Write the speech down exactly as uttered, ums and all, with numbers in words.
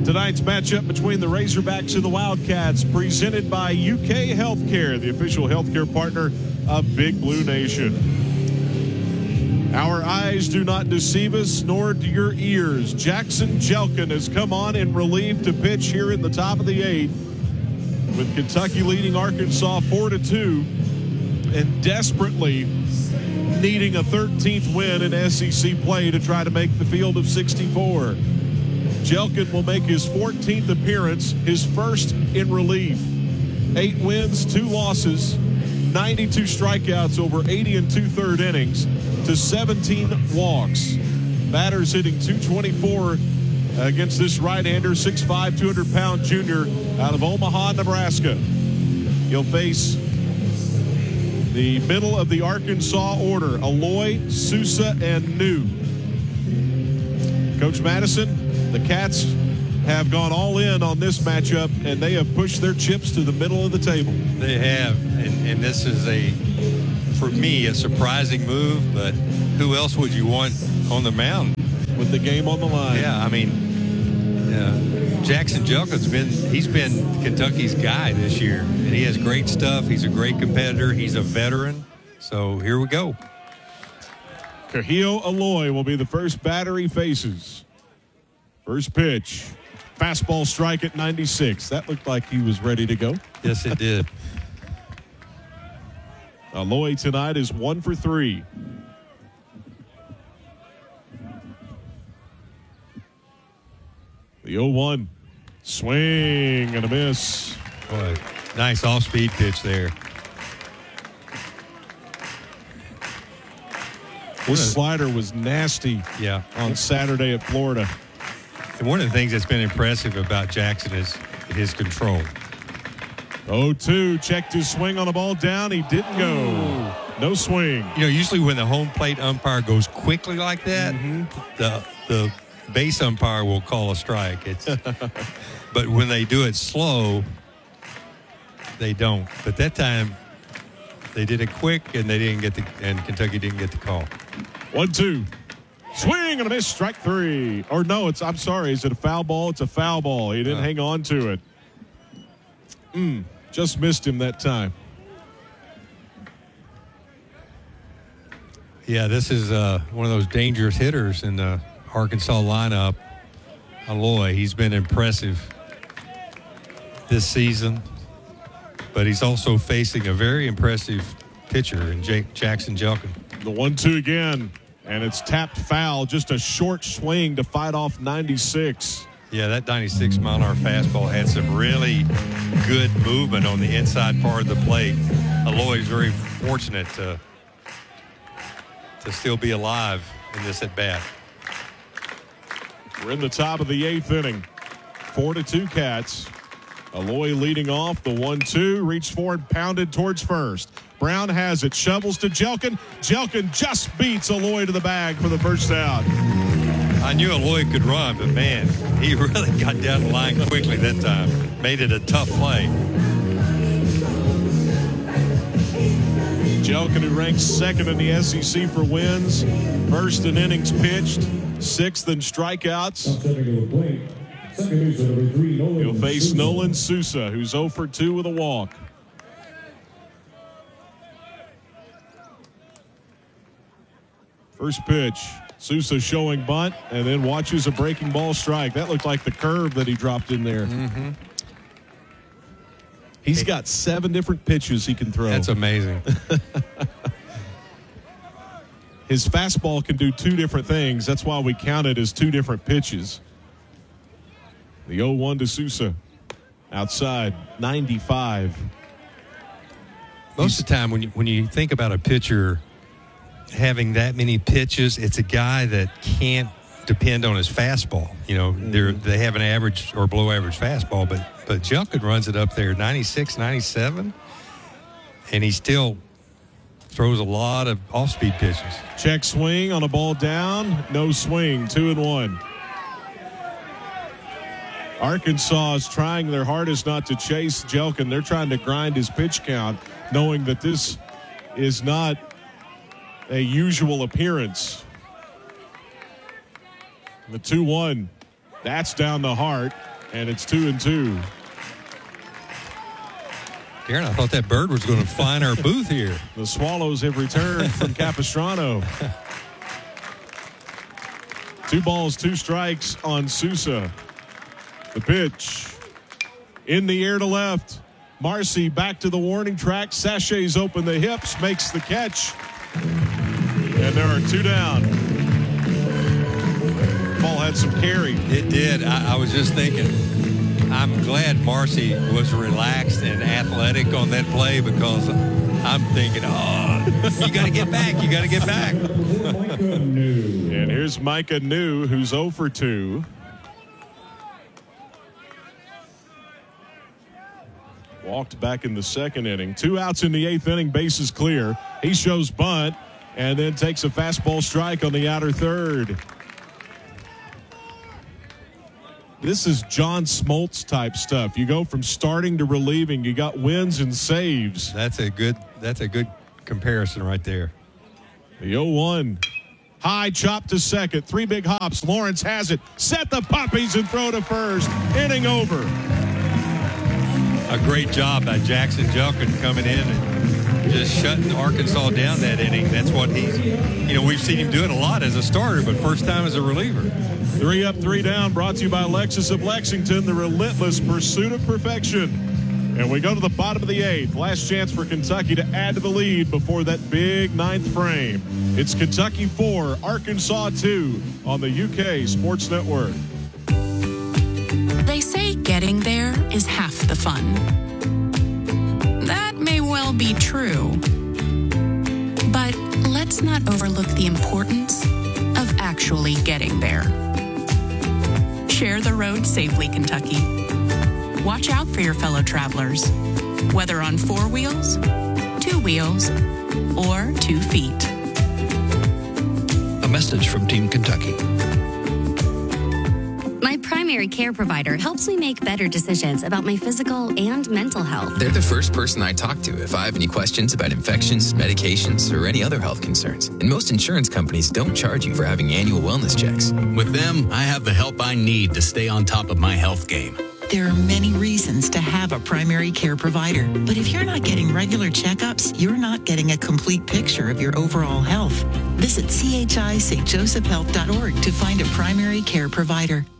Tonight's matchup between the Razorbacks and the Wildcats, presented by U K Healthcare, the official healthcare partner of Big Blue Nation. Our eyes do not deceive us, nor do your ears. Jackson Jelkin has come on in relief to pitch here in the top of the eighth, with Kentucky leading Arkansas four to two and desperately needing a thirteenth win in S E C play to try to make the field of sixty-four. Jelkin will make his fourteenth appearance, his first in relief. Eight wins, two losses, ninety-two strikeouts over eighty and two-third innings to seventeen walks. Batters hitting two twenty-four against this right-hander, six five, two hundred pound junior out of Omaha, Nebraska. He'll face the middle of the Arkansas order, Aloy, Sousa, and New. Coach Madison, the Cats have gone all in on this matchup, and they have pushed their chips to the middle of the table. They have, and, and this is a, for me, a surprising move, but who else would you want on the mound? With the game on the line. Yeah, I mean, uh, Jackson Jelkin's been, he's been Kentucky's guy this year, and he has great stuff. He's a great competitor. He's a veteran. So here we go. Kahio Aloy will be the first batter he faces. First pitch. Fastball strike at ninety-six. That looked like he was ready to go. Yes, it did. Aloy tonight is one for three. The oh one. Swing and a miss. Boy, nice off-speed pitch there. This slider was nasty yeah. on Saturday at Florida. And one of the things that's been impressive about Jackson is his control. oh two, checked his swing on the ball down. He didn't go. No swing. You know, usually when the home plate umpire goes quickly like that, mm-hmm. the the base umpire will call a strike. It's, but when they do it slow, they don't. But that time, they did it quick, and they didn't get the, and Kentucky didn't get the call. One two. Swing and a miss, strike three. Or no, it's, I'm sorry, is it a foul ball? It's a foul ball. He didn't uh. hang on to it. Mm, just missed him that time. Yeah, this is uh, one of those dangerous hitters in the Arkansas lineup. Aloy, he's been impressive this season, but he's also facing a very impressive pitcher in Jake Jackson Jelkin. The one two again. And it's tapped foul, just a short swing to fight off ninety-six. Yeah, that ninety-six mile an hour fastball had some really good movement on the inside part of the plate. Aloy's very fortunate to, to still be alive in this at bat. We're in the top of the eighth inning. Four to two Cats. Aloy leading off the one two, reached forward, pounded towards first. Brown has it, shovels to Jelkin. Jelkin just beats Aloy to the bag for the first out. I knew Aloy could run, but man, he really got down the line quickly that time. Made it a tough play. Jelkin, who ranks second in the S E C for wins, first in innings pitched, sixth in strikeouts. He'll face Nolan Sousa, who's oh for two with a walk. First pitch, Sousa showing bunt, and then watches a breaking ball strike. That looked like the curve that he dropped in there. Mm-hmm. He's got seven different pitches he can throw. That's amazing. His fastball can do two different things. That's why we count it as two different pitches. The oh one to Sousa. Outside, ninety-five. Most of the time when you, when you think about a pitcher having that many pitches, it's a guy that can't depend on his fastball. You know, mm-hmm. they're, they have an average or below average fastball, but, but Jelkin runs it up there, ninety-six, ninety-seven, and he still throws a lot of off-speed pitches. Check swing on a ball down, no swing, two and one. Arkansas is trying their hardest not to chase Jelkin. They're trying to grind his pitch count, knowing that this is not a usual appearance. The two one, that's down the heart. And it's two and two. Aaron, I thought that bird was going to fly in our booth here. The Swallows have returned from Capistrano. Two balls, two strikes on Sousa. The pitch in the air to left. Marcy back to the warning track. Sachets open the hips, makes the catch. And there are two down. Ball had some carry. It did. I, I was just thinking, I'm glad Marcy was relaxed and athletic on that play, because I'm thinking, oh, you got to get back. You got to get back. And here's Micah New, who's oh for two. Walked back in the second inning. Two outs in the eighth inning, bases clear. He shows bunt and then takes a fastball strike on the outer third. This is John Smoltz type stuff. You go from starting to relieving. You got wins and saves. That's a good. That's a good comparison right there. The oh one. High chop to second. Three big hops. Lawrence has it. Set the puppies and throw to first. Inning over. A great job by Jackson Jelkin coming in and just shutting Arkansas down that inning. That's what he's, you know, we've seen him do it a lot as a starter, but first time as a reliever. Three up, three down, brought to you by Lexus of Lexington, the relentless pursuit of perfection. And we go to the bottom of the eighth. Last chance for Kentucky to add to the lead before that big ninth frame. It's Kentucky four, Arkansas two on the U K Sports Network. They say getting there is half the fun. That may well be true. But let's not overlook the importance of actually getting there. Share the road safely, Kentucky. Watch out for your fellow travelers, whether on four wheels, two wheels, or two feet. A message from Team Kentucky. My primary care provider helps me make better decisions about my physical and mental health. They're the first person I talk to if I have any questions about infections, medications, or any other health concerns. And most insurance companies don't charge you for having annual wellness checks. With them, I have the help I need to stay on top of my health game. There are many reasons to have a primary care provider, but if you're not getting regular checkups, you're not getting a complete picture of your overall health. Visit C H I St Joseph Health dot org to find a primary care provider.